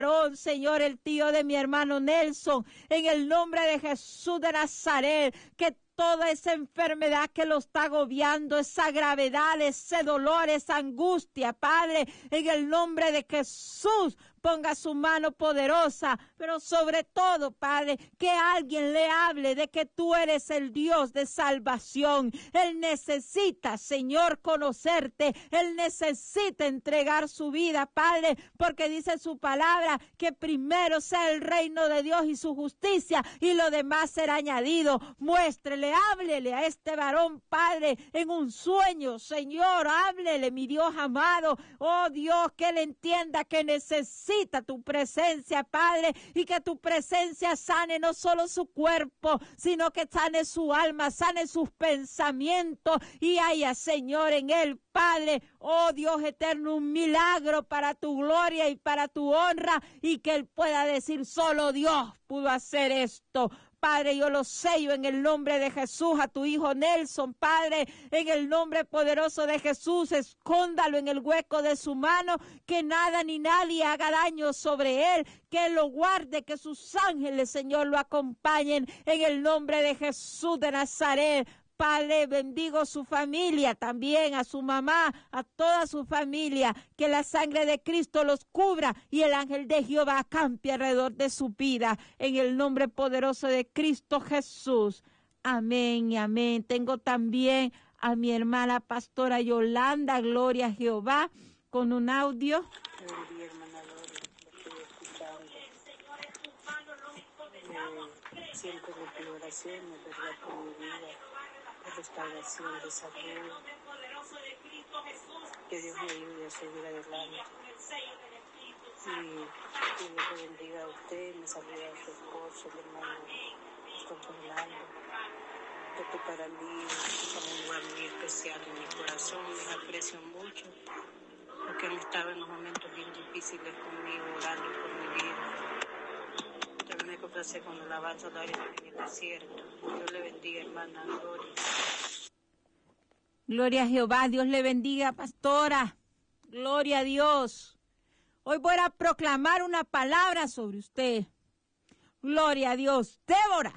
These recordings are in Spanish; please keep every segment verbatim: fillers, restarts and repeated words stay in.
Señor, el tío de mi hermano Nelson, en el nombre de Jesús de Nazaret, que toda esa enfermedad que lo está agobiando, esa gravedad, ese dolor, esa angustia, Padre, en el nombre de Jesús, ponga su mano poderosa, pero sobre todo, Padre, que alguien le hable de que tú eres el Dios de salvación. Él necesita, Señor, conocerte. Él necesita entregar su vida, Padre, porque dice su palabra que primero sea el reino de Dios y su justicia y lo demás será añadido. Muéstrele, háblele a este varón, Padre, en un sueño, Señor, háblele, mi Dios amado. Oh Dios, que él entienda que necesita tu presencia, Padre, y que tu presencia sane no solo su cuerpo, sino que sane su alma, sane sus pensamientos y haya, Señor, en él, Padre, oh Dios eterno, un milagro para tu gloria y para tu honra, y que él pueda decir, solo Dios pudo hacer esto. Padre, yo lo sello en el nombre de Jesús a tu hijo Nelson, Padre, en el nombre poderoso de Jesús, escóndalo en el hueco de su mano, que nada ni nadie haga daño sobre él, que él lo guarde, que sus ángeles, Señor, lo acompañen en el nombre de Jesús de Nazaret. Padre, bendigo su familia también, a su mamá, a toda su familia, que la sangre de Cristo los cubra y el ángel de Jehová acampe alrededor de su vida, en el nombre poderoso de Cristo Jesús. Amén y amén. Tengo también a mi hermana pastora Yolanda, gloria a Jehová, con un audio. Buen día, hermana Gloria, lo estoy escuchando. Eh, siempre le pido oraciones, ¿verdad?, por mi vida, por restauración de salud. Que Dios me ayude a seguir adelante. Y que Dios le bendiga a usted, me saluda a su esposo, el hermano Pastor Fernando. Esto para mí es un lugar muy especial en mi corazón, les aprecio mucho, porque han estado en los momentos bien difíciles conmigo, orando por mi vida. También me complacé con la alabanza en el desierto. Dios le bendiga, hermana Gloria. Gloria a Jehová, Dios le bendiga, pastora. Gloria a Dios. Hoy voy a proclamar una palabra sobre usted. Gloria a Dios. Débora,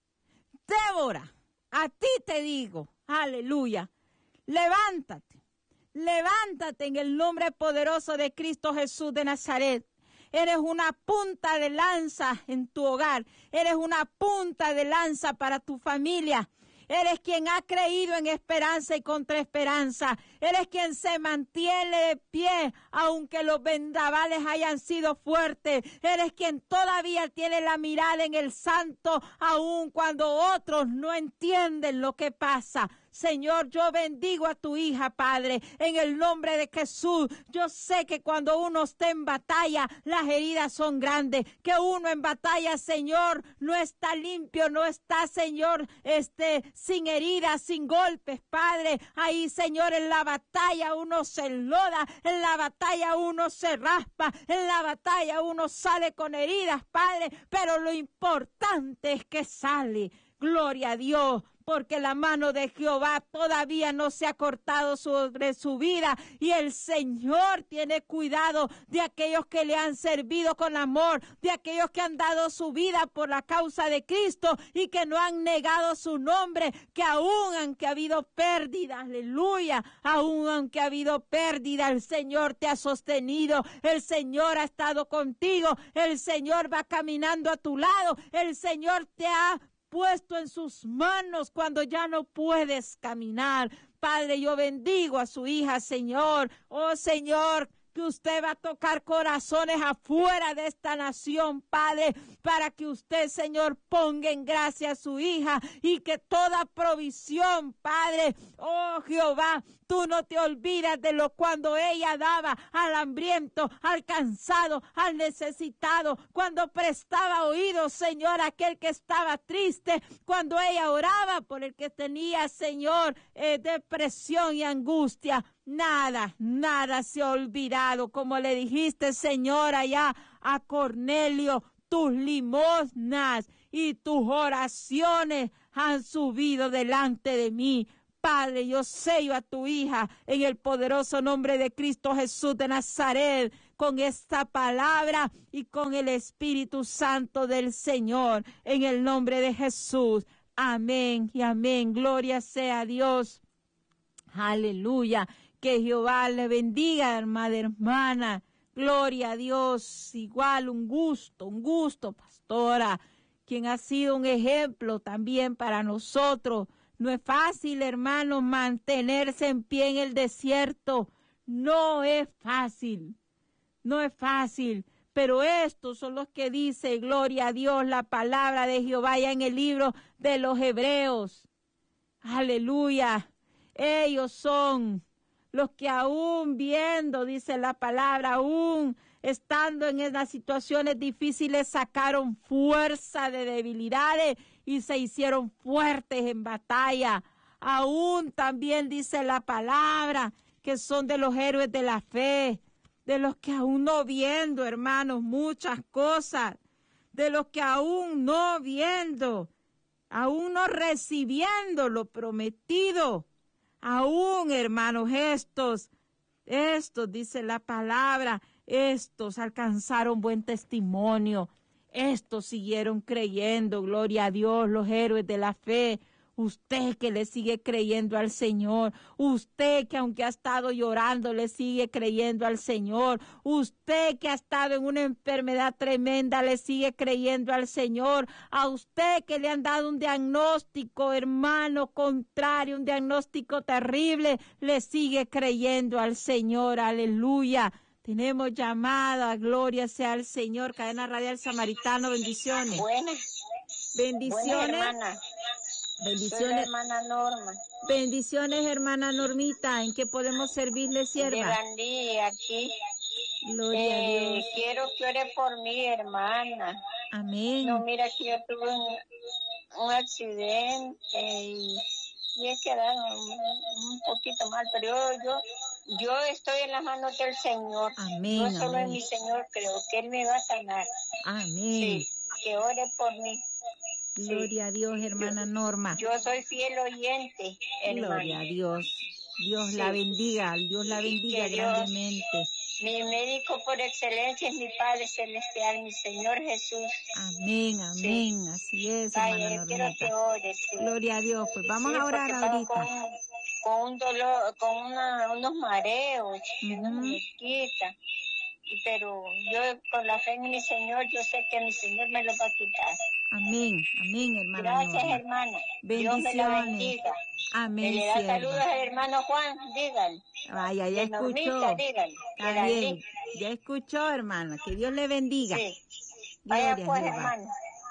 Débora, a ti te digo, aleluya, levántate, levántate en el nombre poderoso de Cristo Jesús de Nazaret. Eres una punta de lanza en tu hogar, eres una punta de lanza para tu familia. Eres quien ha creído en esperanza y contra esperanza. Eres quien se mantiene de pie, aunque los vendavales hayan sido fuertes. Eres quien todavía tiene la mirada en el santo, aun cuando otros no entienden lo que pasa. Señor, yo bendigo a tu hija, Padre, en el nombre de Jesús. Yo sé que cuando uno está en batalla, las heridas son grandes. Que uno en batalla, Señor, no está limpio, no está, Señor, este, sin heridas, sin golpes, Padre. Ahí, Señor, en la batalla uno se enloda, en la batalla uno se raspa, en la batalla uno sale con heridas, Padre. Pero lo importante es que sale. Gloria a Dios, porque la mano de Jehová todavía no se ha cortado sobre su vida, y el Señor tiene cuidado de aquellos que le han servido con amor, de aquellos que han dado su vida por la causa de Cristo y que no han negado su nombre, que aún aunque ha habido pérdida, aleluya, aún aunque ha habido pérdida, el Señor te ha sostenido, el Señor ha estado contigo, el Señor va caminando a tu lado, el Señor te ha puesto en sus manos cuando ya no puedes caminar. Padre, yo bendigo a su hija, Señor. Oh, Señor, que usted va a tocar corazones afuera de esta nación, Padre, para que usted, Señor, ponga en gracia a su hija y que toda provisión, Padre, oh Jehová, tú no te olvidas de lo cuando ella daba al hambriento, al cansado, al necesitado, cuando prestaba oídos, Señor, a aquel que estaba triste, cuando ella oraba por el que tenía, Señor, eh, depresión y angustia. Nada, nada se ha olvidado, como le dijiste, Señor, allá a Cornelio, tus limosnas y tus oraciones han subido delante de mí. Padre, yo sello a tu hija en el poderoso nombre de Cristo Jesús de Nazaret. con esta palabra y con el Espíritu Santo del Señor, en el nombre de Jesús. Amén y amén. Gloria sea a Dios. Aleluya. Que Jehová le bendiga, hermana, hermana. Gloria a Dios. Igual un gusto, un gusto, pastora, quien ha sido un ejemplo también para nosotros. No es fácil, hermanos, mantenerse en pie en el desierto. No es fácil. No es fácil. Pero estos son los que dice, gloria a Dios, la palabra de Jehová ya en el libro de los Hebreos. Aleluya. Ellos son los que aún viendo, dice la palabra, aún estando en esas situaciones difíciles, sacaron fuerza de debilidades y se hicieron fuertes en batalla. Aún también dice la palabra que son de los héroes de la fe, de los que aún no viendo, hermanos, muchas cosas, de los que aún no viendo, aún no recibiendo lo prometido, aún, hermanos, estos, estos, dice la palabra, estos alcanzaron buen testimonio, estos siguieron creyendo, gloria a Dios, los héroes de la fe. Usted que le sigue creyendo al Señor, usted que aunque ha estado llorando le sigue creyendo al Señor, usted que ha estado en una enfermedad tremenda le sigue creyendo al Señor, a usted que le han dado un diagnóstico, hermano, contrario, un diagnóstico terrible, le sigue creyendo al Señor, aleluya. Tenemos llamada, gloria sea al Señor. Cadena Radial Samaritano, bendiciones. Buenas. Bendiciones. Buenas, hermana. Bendiciones. Soy la hermana Norma. Bendiciones, hermana Normita. ¿En qué podemos servirle, sierva? De Gandhi, aquí. Gloria eh, a Dios. Quiero que ore por mí, hermana. Amén. No, mira que yo tuve un, un accidente y, y he quedado un, un poquito mal, pero yo, yo, yo estoy en las manos del Señor. Amén. No solo amén. en mi Señor, creo que Él me va a sanar. Amén. Sí, que ore por mí. Gloria sí. a Dios, hermana yo, Norma. Yo soy fiel oyente, hermana. Gloria a Dios. Dios sí. la bendiga, Dios la bendiga Dios, grandemente. Mi médico por excelencia es mi Padre Celestial, mi Señor Jesús. Amén, amén, sí. Así es, Vaya, hermana quiero Normita. que ores, sí. Gloria a Dios, pues vamos sí, a orar ahorita. Con, con un dolor, con una, unos mareos, uh-huh. que no me quita. Pero yo con la fe en mi Señor, yo sé que mi Señor me lo va a quitar. Amén, amén, hermana. Gracias, Norma. hermana. Bendiciones. Dios me la bendiga. Amén. Le da saludos al hermano Juan, díganle. Vaya, ya escuchó. Normita, díganle. Está bien, ya escuchó, hermana. Que Dios le bendiga. Sí. Vaya pues, Jehová. hermano.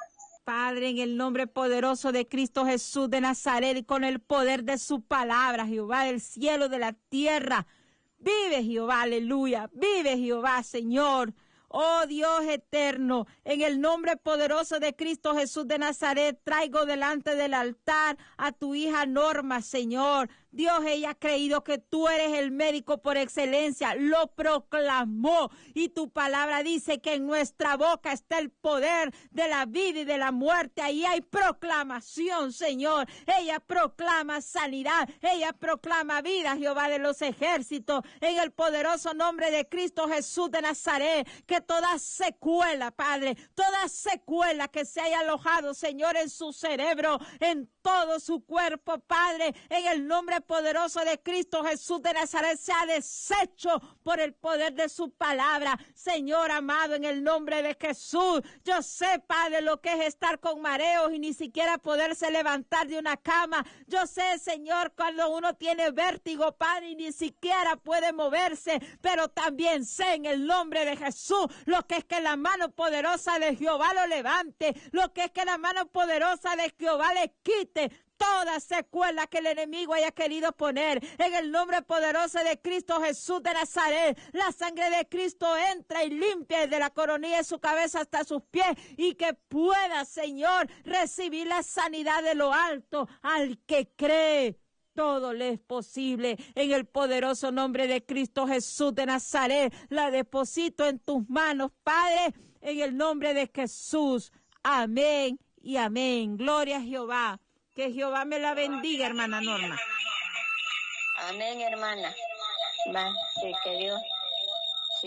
Padre, en el nombre poderoso de Cristo Jesús de Nazaret y con el poder de su palabra, Jehová del cielo, de la tierra. Vive Jehová, aleluya. Vive Jehová, Señor. Oh Dios eterno, en el nombre poderoso de Cristo Jesús de Nazaret, traigo delante del altar a tu hija Norma, Señor. Dios, ella ha creído que tú eres el médico por excelencia, lo proclamó y tu palabra dice que en nuestra boca está el poder de la vida y de la muerte. Ahí hay proclamación, Señor. Ella proclama sanidad, ella proclama vida, Jehová de los ejércitos, en el poderoso nombre de Cristo Jesús de Nazaret, que toda secuela, Padre, toda secuela que se haya alojado, Señor, en su cerebro, en todo su cuerpo, Padre, en el nombre poderoso de Cristo Jesús de Nazaret, sea deshecho por el poder de su palabra. Señor amado, en el nombre de Jesús, yo sé, Padre, lo que es estar con mareos y ni siquiera poderse levantar de una cama. Yo sé, Señor, cuando uno tiene vértigo, Padre, y ni siquiera puede moverse, pero también sé en el nombre de Jesús lo que es que la mano poderosa de Jehová lo levante, lo que es que la mano poderosa de Jehová le quite toda secuela que el enemigo haya querido poner. En el nombre poderoso de Cristo Jesús de Nazaret, la sangre de Cristo entra y limpia desde la coronilla de su cabeza hasta sus pies, y que pueda, Señor, recibir la sanidad de lo alto al que cree. Todo le es posible. En el poderoso nombre de Cristo Jesús de Nazaret, la deposito en tus manos, Padre, en el nombre de Jesús. Amén y amén. Gloria a Jehová. Que Jehová me la bendiga, hermana Norma. Amén, hermana. Va, sí, que Dios, sí.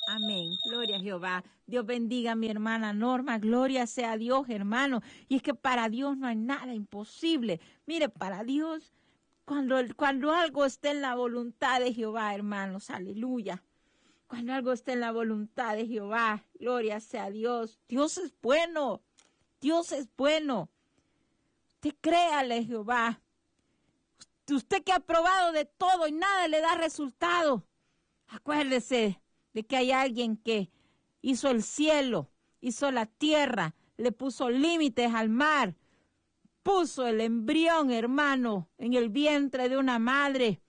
Amén. Gloria a Jehová. Dios bendiga a mi hermana Norma. Gloria sea a Dios, hermano. Y es que para Dios no hay nada imposible. Mire, para Dios, cuando, cuando algo esté en la voluntad de Jehová, hermanos, aleluya. Cuando algo esté en la voluntad de Jehová, gloria sea a Dios. Dios es bueno. Dios es bueno. Usted créale, Jehová. Usted que ha probado de todo y nada le da resultado. Acuérdese de que hay alguien que hizo el cielo, hizo la tierra, le puso límites al mar, puso el embrión, hermano, en el vientre de una madre.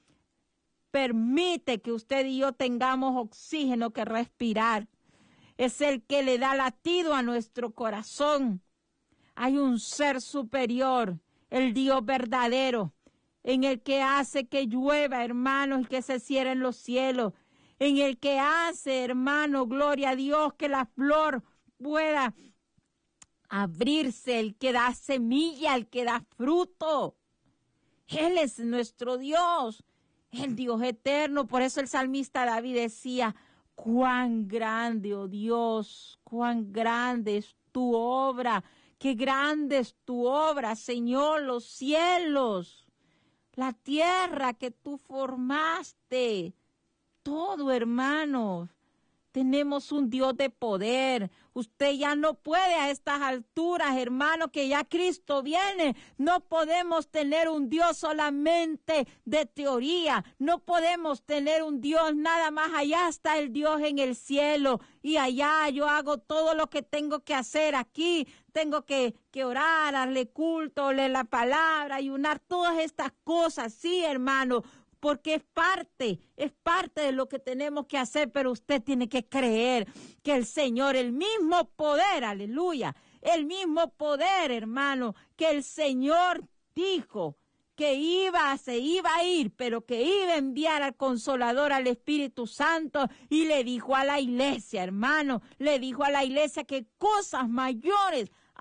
Permite que usted y yo tengamos oxígeno que respirar. Es el que le da latido a nuestro corazón. Hay un ser superior, el Dios verdadero, en el que hace que llueva, hermanos, y que se cierren los cielos, en el que hace, hermano, gloria a Dios, que la flor pueda abrirse, el que da semilla, el que da fruto. Él es nuestro Dios, el Dios eterno. Por eso el salmista David decía, cuán grande, oh Dios, cuán grande es tu obra, qué grande es tu obra, Señor, los cielos, la tierra que tú formaste. Todo, hermanos, tenemos un Dios de poder. Usted ya no puede a estas alturas, hermano, que ya Cristo viene. No podemos tener un Dios solamente de teoría. No podemos tener un Dios nada más. Allá está el Dios en el cielo. Y allá yo hago todo lo que tengo que hacer. Aquí tengo que, que orar, darle culto, leer la palabra, ayunar, todas estas cosas. Sí, hermano, porque es parte, es parte de lo que tenemos que hacer, pero usted tiene que creer que el Señor, el mismo poder, aleluya, el mismo poder, hermano, que el Señor dijo que iba, se iba a ir, pero que iba a enviar al Consolador, al Espíritu Santo, y le dijo a la iglesia, hermano, le dijo a la iglesia que cosas mayores